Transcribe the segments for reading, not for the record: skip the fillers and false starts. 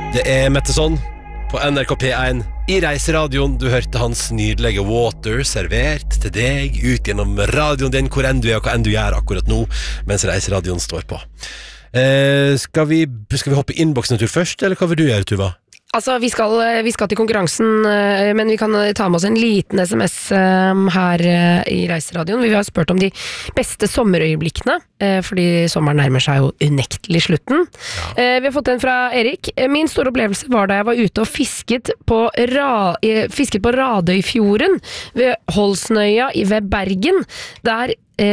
Det Metteson på NRK P1 I Reiseradioen. Du hørte hans nydelige Water servert til deg ut gjennom radioen din, hvor enn du og hva enn du gjør akkurat nå, mens Reiseradioen står på. Skal vi hoppe I innboksen en tur først, eller hva vil du gjøre, Tuva? Altså, vi skal til konkurransen, men vi kan ta med oss en liten SMS her I Reiseradioen. Vi har spurt om de beste sommerøyeblikkene, fordi sommeren nærmer seg jo unektelig slutten. Ja. Vi har fått en fra Erik. Min store opplevelse var da jeg var ute og fisket på Radøyfjorden ved Holsnøya ved Bergen, der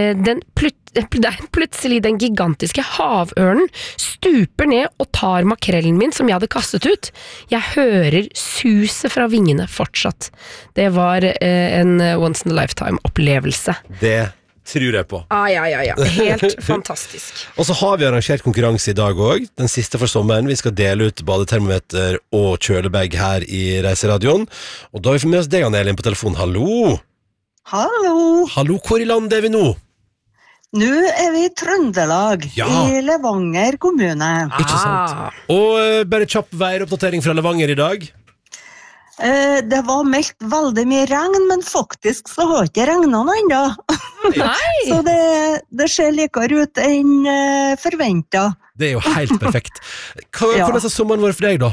plutselig den gigantiske havørnen stuper ned og tar makrellen min som jeg hadde kastet ut. Jeg hører suset fra vingene fortsatt. Det var en once in a lifetime opplevelse. Det tror jeg på. Ja. Helt fantastisk. Og så har vi arrangert konkurranse I dag også, den siste for sommeren. Vi skal dele ut badetermometer og kjølebag her I Reiseradioen. Og da har vi med oss deg, Anne-Elin, på telefon. Hallo! Hallo, hvor I landet vi nå? Nå vi I Trøndelag, I Levanger kommune. Ikke sant? Og bare kjapp væroppdatering fra Levanger I dag? Det var meldt veldig mye regn, men faktisk så har ikke regnet noe enda. Nei! Så det ser likere ut enn forventet. Det jo helt perfekt. Hvordan har sommeren vært for deg da?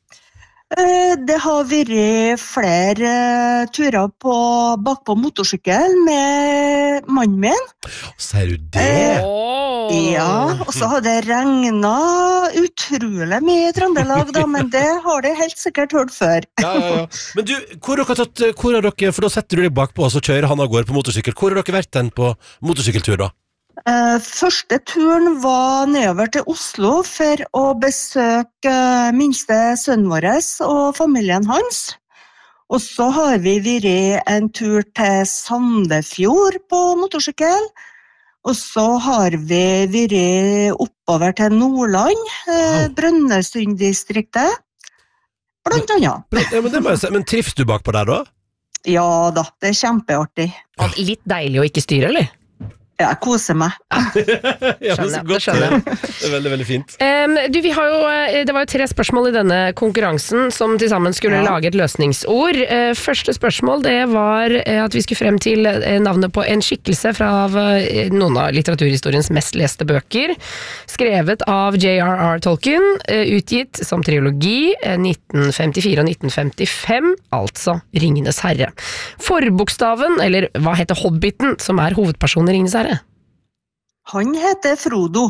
Det har vært flere turer bakpå motorsykkel med mannen min. Sier du det? Ja, og så har det regnet utrolig mye I Trøndelag da, men det har det helt sikkert hørt før. Ja. Men du, hvor har dere, for da setter du deg bakpå, og så kjører han av gårde på motorsykkel. Hvor har dere vært den på motorsykkeltur da? Første turen var nedover til Oslo for å besøke minste sønnen vår og familien hans. Og så har vi vært en tur til Sandefjord på motorsykkel. Og så har vi vært oppover til Nordland, Brønnøysunddistriktet, blant annet. Ja, men det må jeg si. Men trives du bakpå der da? Ja da, det kjempeartig. Litt deilig å ikke styre, eller? Ja, jeg koser meg. Ja, skjønner. Det veldig, veldig fint. Det var jo 3 spørsmål I denne konkurransen som til sammen skulle lage et løsningsord. Første spørsmål, det var at vi skulle frem til navnet på en skikkelse fra noen av litteraturhistoriens mest leste bøker, skrevet av J.R.R. Tolkien, utgitt som trilogi 1954 og 1955, altså Ringenes Herre. Forbokstaven, eller hva heter Hobbiten, som hovedpersonen I Ringenes Herre? Han heter Frodo.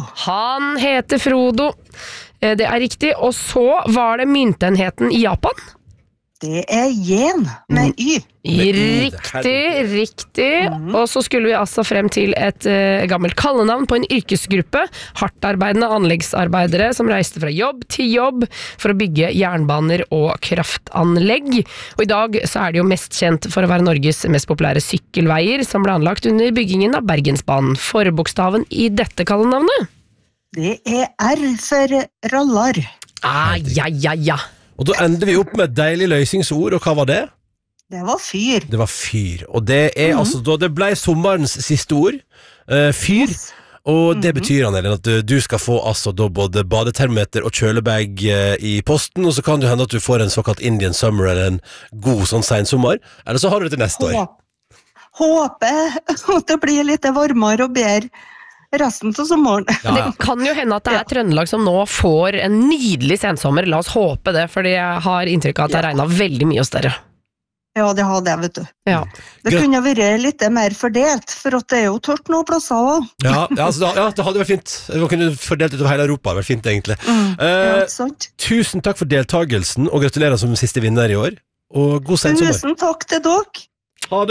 Det riktig. Og så var det myntenheten I Japan. Det yen med y. Riktig. Og så skulle vi altså frem til et gammelt kallenavn på en yrkesgruppe. Hardtarbeidende anleggsarbeidere som reiste fra jobb til jobb for å bygge jernbaner og kraftanlegg. Og I dag så det jo mest kjent for å være Norges mest populære sykkelveier som ble anlagt under byggingen av Bergensbanen. Forbokstaven I dette kallenavnet? Det R for rallar. Ja. Og da ender vi opp med et deilig løsningsord, og hva var det? Det var fyr. Det var fyr, og det altså, det ble sommerens siste ord, fyr, og det betyr, Anne-Elin, at du skal få altså da både badetermometer og kjølebag I posten, og så kan det hende at du får en såkalt Indian Summer, eller en god sånn sen sommer, eller så har du det til neste år. Håper at det blir litt varmere og bedre resten til sommeren. Ja. Det kan jo hende at det Trøndelag som nå får en nydelig sensommer. La oss håpe det, fordi jeg har inntrykk av at det regnet veldig mye hos dere. Ja, det har det, vet du. Ja. Det kunne vært litt mer fordelt, for at det jo tørt noen plasser også. Ja, det hadde vært fint. Det kunne fordelt utover hele Europa, det hadde vært fint egentlig. Sant. Tusen takk for deltagelsen, og gratulerer som siste vinner I år. Og god sen sommer. Tusen takk til dere.